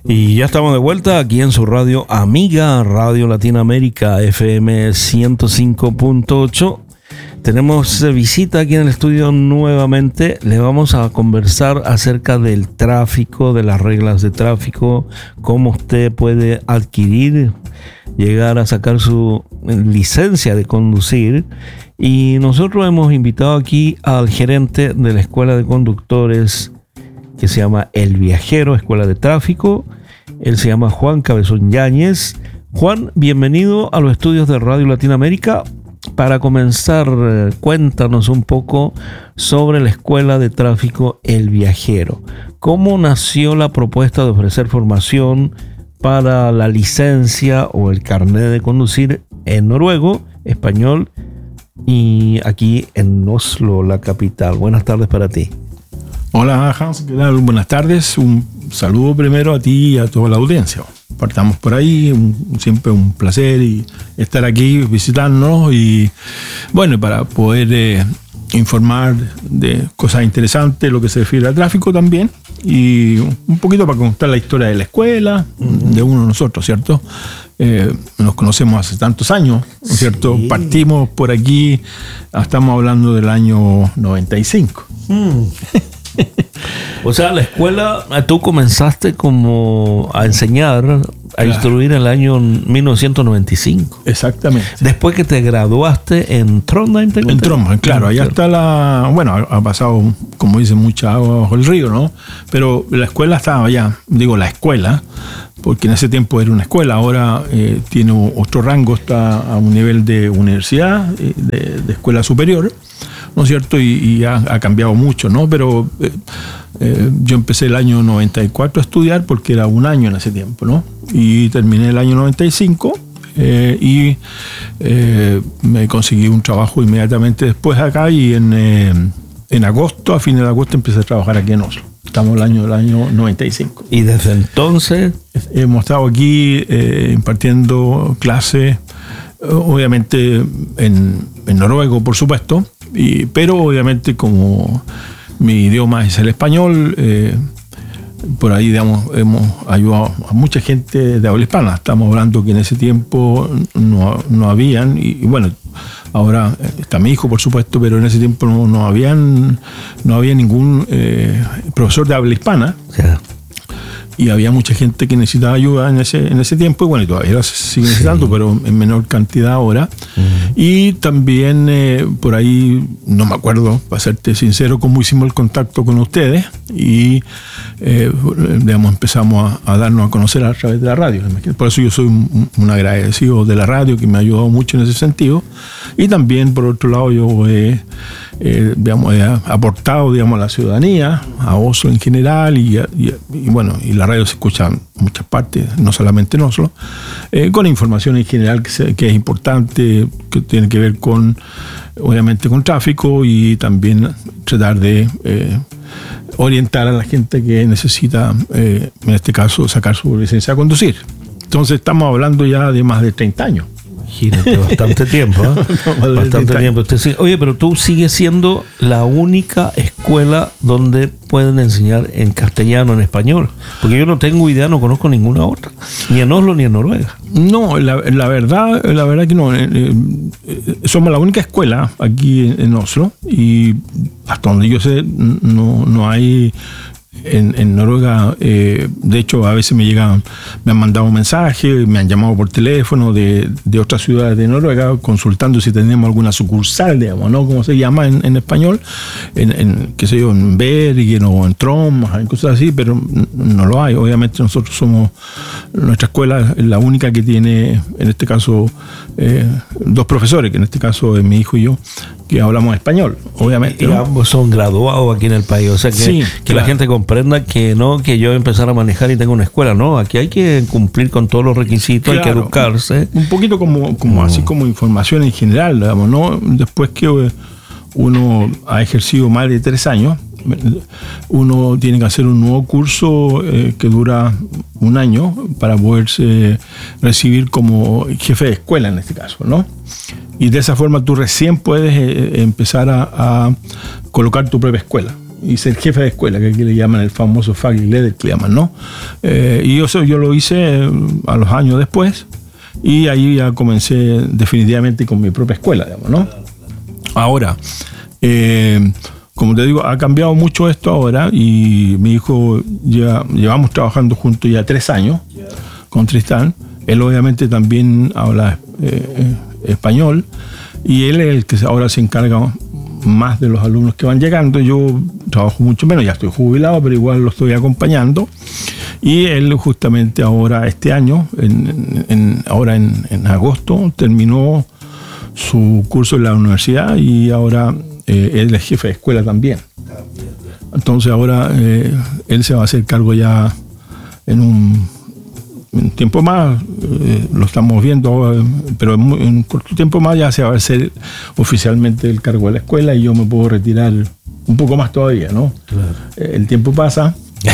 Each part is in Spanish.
Y ya estamos de vuelta aquí en su radio amiga, Radio Latinoamérica, FM 105.8. Tenemos visita aquí en el estudio nuevamente. Le vamos a conversar acerca del tráfico, de las reglas de tráfico, cómo usted puede adquirir, llegar a sacar su licencia de conducir. Y nosotros hemos invitado aquí al gerente de la Escuela de Conductores, que se llama El Viajero, Escuela de Tráfico. Él se llama Juan Cabezón Yáñez. Juan, bienvenido a los estudios de Radio Latinoamérica. Para comenzar, cuéntanos un poco sobre la Escuela de Tráfico El Viajero. ¿Cómo nació la propuesta de ofrecer formación para la licencia o el carnet de conducir en noruego, español y aquí en Oslo, la capital? Buenas tardes para ti. Hola Hans, ¿qué tal? Buenas tardes. Un saludo primero a ti y a toda la audiencia. Partamos por ahí, siempre un placer y estar aquí visitándonos y bueno, para poder informar de cosas interesantes, lo que se refiere al tráfico también, y un poquito para contar la historia de la escuela, de uno de nosotros, ¿cierto? Nos conocemos hace tantos años, ¿cierto? Sí. Partimos por aquí, estamos hablando del año 95. O sea, la escuela, tú comenzaste como a enseñar, a instruir en el año 1995. Exactamente. Después que te graduaste en Trondheim. En Trondheim, claro. Allá está bueno, ha pasado, como dicen, mucha agua bajo el río, ¿no? Pero la escuela estaba allá, digo la escuela, porque en ese tiempo era una escuela, ahora tiene otro rango, está a un nivel de universidad, de escuela superior, ¿no es cierto? Y ha cambiado mucho, ¿no? Pero yo empecé el año 94 a estudiar porque era un año en ese tiempo, ¿no? Y terminé el año 95 y me conseguí un trabajo inmediatamente después acá y en agosto, a fines de agosto, empecé a trabajar aquí en Oslo. Estamos en el año 95. ¿Y desde entonces? Hemos estado aquí impartiendo clases, obviamente en noruego, por supuesto, pero obviamente como mi idioma es el español, por ahí, digamos, hemos ayudado a mucha gente de habla hispana. Estamos hablando que en ese tiempo no habían, y bueno, ahora está mi hijo, por supuesto, pero en ese tiempo no había ningún profesor de habla hispana. Yeah. Y había mucha gente que necesitaba ayuda en ese tiempo, y bueno, y todavía se sigue necesitando, sí, pero en menor cantidad ahora. Y también por ahí, no me acuerdo, para serte sincero, cómo hicimos el contacto con ustedes, y digamos, empezamos a darnos a conocer a través de la radio. Por eso yo soy un agradecido de la radio, que me ha ayudado mucho en ese sentido. Y también, por otro lado, yo digamos, he aportado, digamos, a la ciudadanía, a Oslo en general, y bueno, y la radio se escucha en muchas partes, no solamente en Oslo, con información en general que es importante, que tiene que ver con, obviamente, con tráfico, y también tratar de orientar a la gente que necesita, en este caso, sacar su licencia a conducir. Entonces estamos hablando ya de más de 30 años. Imagínate, bastante tiempo, ¿eh? Bastante tiempo. Oye, pero tú sigues siendo la única escuela donde pueden enseñar en castellano, en español. Porque yo no tengo idea, no conozco ninguna otra, ni en Oslo ni en Noruega. No, la verdad que no. Somos la única escuela aquí en Oslo, y hasta donde yo sé no hay. En Noruega, de hecho, a veces me han mandado mensajes, me han llamado por teléfono de otras ciudades de Noruega consultando si tenemos alguna sucursal, digamos, ¿no? Como se llama en español, qué sé yo, en Bergen o en Trondheim, cosas así, pero no lo hay. Obviamente nosotros nuestra escuela es la única que tiene, en este caso, dos profesores, que en este caso es mi hijo y yo, que hablamos español, obviamente. Y ambos son graduados aquí en el país, o sea que, sí, que claro, la gente comprenda que no que yo empezar a manejar y tengo una escuela, no, aquí hay que cumplir con todos los requisitos, claro, hay que educarse. Un poquito como así como información en general, digamos, ¿no? Después que uno ha ejercido más de 3 años, uno tiene que hacer un nuevo curso que dura 1 año para poderse recibir como jefe de escuela en este caso, ¿no? Y de esa forma tú recién puedes empezar a colocar tu propia escuela. y ser jefe de escuela, que aquí le llaman el famoso Faculty Leader, que le llaman, ¿no? Y eso yo lo hice a los años después, y ahí ya comencé definitivamente con mi propia escuela, digamos, ¿no? Ahora, como te digo, ha cambiado mucho esto ahora, y mi hijo llevamos trabajando juntos ya 3 años con Tristán. Él obviamente también habla español, y él es el que ahora se encarga más de los alumnos que van llegando. Yo trabajo mucho menos, ya estoy jubilado, pero igual lo estoy acompañando. Y él justamente ahora, este año, en agosto, terminó su curso en la universidad, y ahora él es jefe de escuela también. Entonces ahora él se va a hacer cargo ya en un tiempo más, lo estamos viendo, pero en un corto tiempo más ya se va a hacer oficialmente el cargo de la escuela, y yo me puedo retirar un poco más todavía, ¿no? Claro. El tiempo pasa,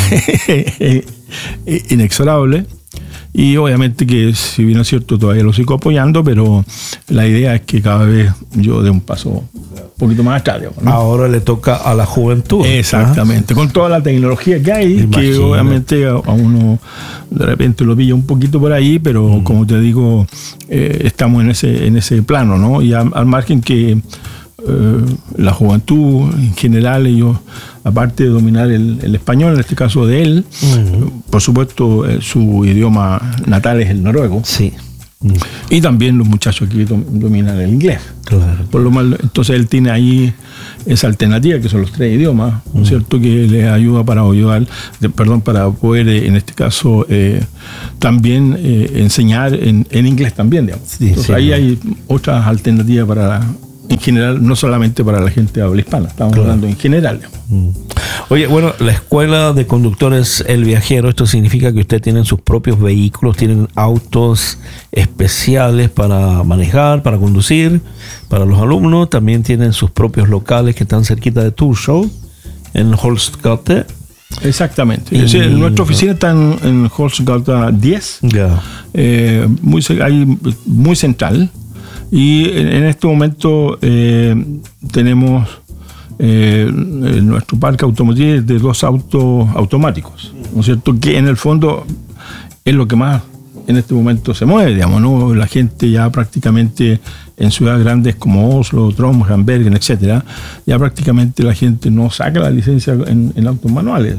inexorable, y obviamente que, si bien es cierto, todavía lo sigo apoyando, pero la idea es que cada vez yo dé un paso un poquito más atrás, digamos, ¿no? Ahora le toca a la juventud. Exactamente, con toda la tecnología que hay. Imagina. Que obviamente a uno de repente lo pilla un poquito por ahí, pero como te digo, estamos en ese plano, ¿no? Y al margen que la juventud en general, ellos, aparte de dominar el español, en este caso de él, por supuesto su idioma natal es el noruego. Sí. Y también los muchachos aquí dominan el inglés. Claro. Por lo mal, entonces él tiene ahí esa alternativa, que son los 3 idiomas, ¿no es cierto?, que le ayuda para poder, en este caso, también enseñar en inglés también, digamos. Sí, entonces ahí hay otras alternativas en general, no solamente para la gente de habla hispana, estamos hablando en general, digamos. Oye, bueno, la escuela de conductores El Viajero, esto significa que ustedes tienen sus propios vehículos, tienen autos especiales para manejar, para conducir, para los alumnos, también tienen sus propios locales que están cerquita de Tour Show, en Holstgate. Exactamente. Nuestra oficina está en Holstgate 10, muy central, y en este momento tenemos nuestro parque automotriz de 2 autos automáticos, ¿no es cierto?, que en el fondo es lo que más en este momento se mueve, digamos, ¿no? La gente ya prácticamente en ciudades grandes como Oslo, Trondheim, Hamburgo, etcétera, ya prácticamente la gente no saca la licencia en autos manuales.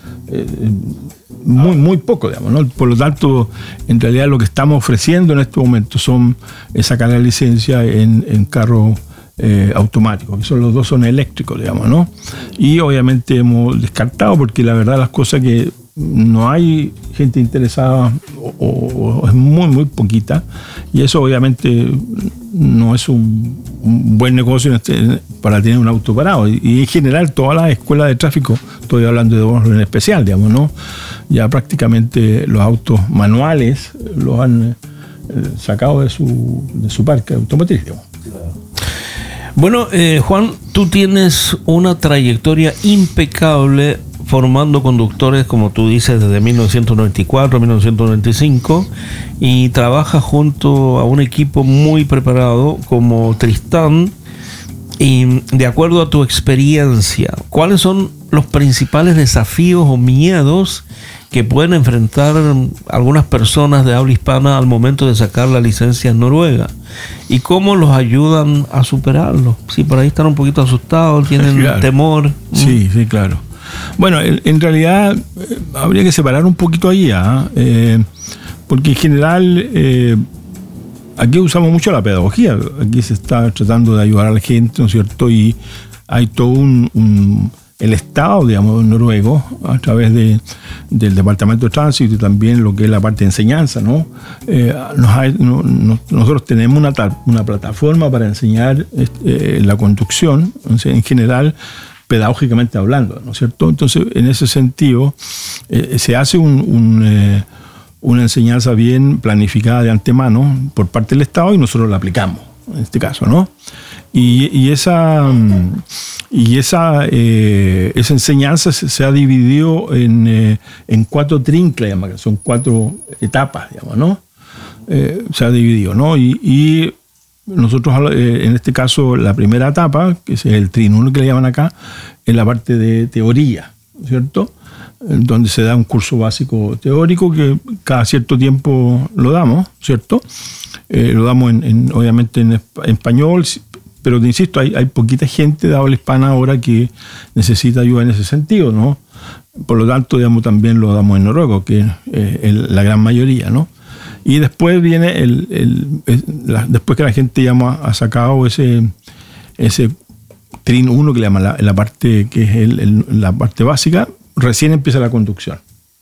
Muy poco, digamos, ¿no? Por lo tanto, en realidad lo que estamos ofreciendo en este momento es sacar la licencia en carros automáticos, que los 2 son eléctricos, digamos, ¿no? Y obviamente hemos descartado, porque la verdad las cosas que no hay gente interesada o es muy poquita, y eso obviamente no es un buen negocio para tener un auto parado, y en general todas las escuelas de tráfico, estoy hablando de Oslo en especial, digamos, ¿no?, ya prácticamente los autos manuales los han sacado de su parque automotriz, digamos. Bueno, Juan, tú tienes una trayectoria impecable formando conductores, como tú dices, desde 1994 a 1995, y trabajas junto a un equipo muy preparado como Tristán. Y de acuerdo a tu experiencia, ¿cuáles son los principales desafíos o miedos que pueden enfrentar algunas personas de habla hispana al momento de sacar la licencia en Noruega? ¿Y cómo los ayudan a superarlo? Si por ahí están un poquito asustados, tienen temor. Sí, claro. Bueno, en realidad habría que separar un poquito ahí, porque en general aquí usamos mucho la pedagogía. Aquí se está tratando de ayudar a la gente, ¿no es cierto? Y hay todo el Estado, digamos, noruego, a través del Departamento de Tránsito, y también lo que es la parte de enseñanza, ¿no? Nosotros tenemos una plataforma para enseñar la conducción, en general, pedagógicamente hablando, ¿no es cierto? Entonces, en ese sentido, se hace una enseñanza bien planificada de antemano por parte del Estado, y nosotros la aplicamos, en este caso, ¿no? Y esa enseñanza se ha dividido en 4 trincles, que son 4 etapas, digamos, ¿no? Se ha dividido, ¿no? Y Nosotros, en este caso, la primera etapa, que es el Trin 1 que le llaman acá, es la parte de teoría, ¿cierto? Donde se da un curso básico teórico que cada cierto tiempo lo damos, ¿cierto? Lo damos obviamente en español, pero te insisto, hay poquita gente de habla hispana ahora que necesita ayuda en ese sentido, ¿no? Por lo tanto, digamos, también lo damos en noruego, que es la gran mayoría, ¿no? Y después viene después que la gente ya ha sacado ese Trin 1 que le llaman la parte que es la parte básica, recién empieza la conducción.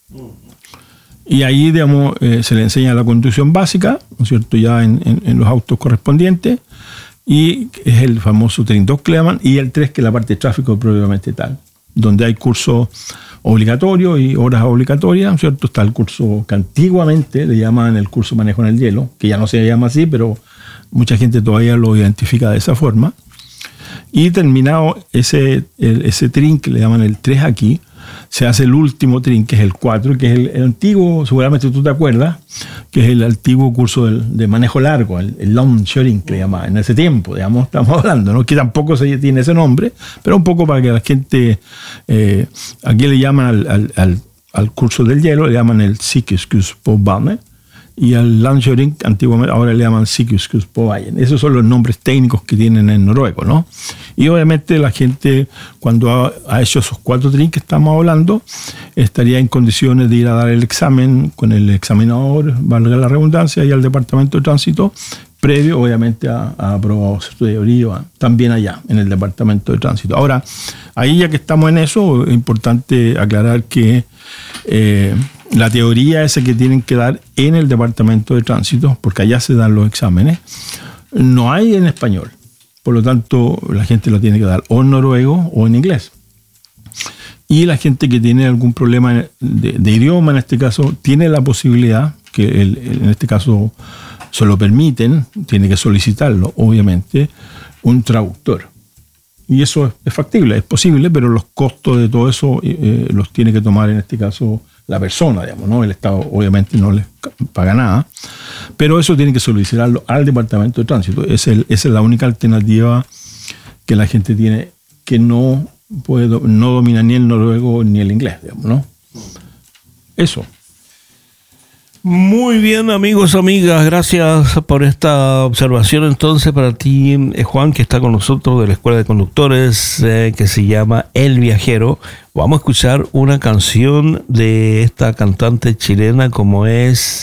Y ahí, digamos, se le enseña la conducción básica, ¿no es cierto?, ya en los autos correspondientes, y es el famoso Trin 2 que le llaman, y el 3 que es la parte de tráfico propiamente tal, donde hay cursos obligatorios y horas obligatorias, ¿no es cierto? Está el curso que antiguamente le llaman el curso manejo en el hielo, que ya no se llama así, pero mucha gente todavía lo identifica de esa forma. Y terminado ese Trin que le llaman el 3 aquí, se hace el último Trin, que es el 4, que es el antiguo, seguramente tú te acuerdas, que es el antiguo curso de manejo largo, el long shoring que le llamaban en ese tiempo, digamos, estamos hablando, ¿no? Que tampoco tiene ese nombre, pero un poco para que la gente, aquí le llaman al curso del hielo, le llaman el Sikkerhetskurset på bane, y al Landkjøring, antiguamente, ahora le llaman Sikkerhetskurset på veien. Esos son los nombres técnicos que tienen en noruego, ¿no? Y obviamente la gente, cuando ha hecho esos 4 Trin que estamos hablando, estaría en condiciones de ir a dar el examen con el examinador, valga la redundancia, y al departamento de tránsito, previo, obviamente, a aprobado su teoría, también allá, en el departamento de tránsito. Ahora, ahí ya que estamos en eso, es importante aclarar que la teoría esa que tienen que dar en el departamento de tránsito, porque allá se dan los exámenes, no hay en español. Por lo tanto, la gente lo tiene que dar o en noruego o en inglés. Y la gente que tiene algún problema de idioma, en este caso, tiene la posibilidad, que en este caso se lo permiten, tiene que solicitarlo, obviamente, un traductor. Y eso es factible, es posible, pero los costos de todo eso los tiene que tomar, en este caso, la persona, digamos, ¿no? El Estado obviamente no les paga nada, pero eso tiene que solicitarlo al Departamento de Tránsito. Esa es la única alternativa que la gente tiene, que no domina ni el noruego ni el inglés, digamos, ¿no? Eso. Muy bien, amigos, amigas, gracias por esta observación. Entonces, para ti, Juan, que está con nosotros de la Escuela de Conductores, que se llama El Viajero, vamos a escuchar una canción de esta cantante chilena como es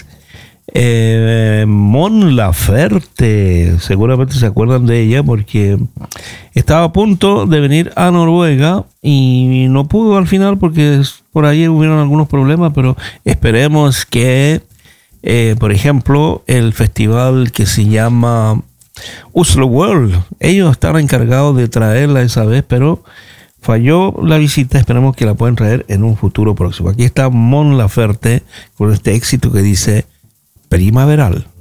Mon Laferte. Seguramente se acuerdan de ella porque estaba a punto de venir a Noruega y no pudo al final porque por ahí hubieron algunos problemas, pero esperemos que, por ejemplo, el festival que se llama Oslo World, ellos están encargados de traerla esa vez, pero falló la visita. Esperemos que la puedan traer en un futuro próximo. Aquí está Mon Laferte con este éxito que dice Primaveral.